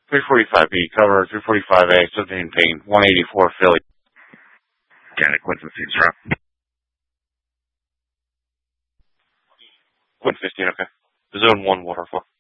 345B, cover 345A, subject in pain, 184 Philly. Got it, Quinn 15, sir. Quinn 15, okay. Zone 1, waterfall.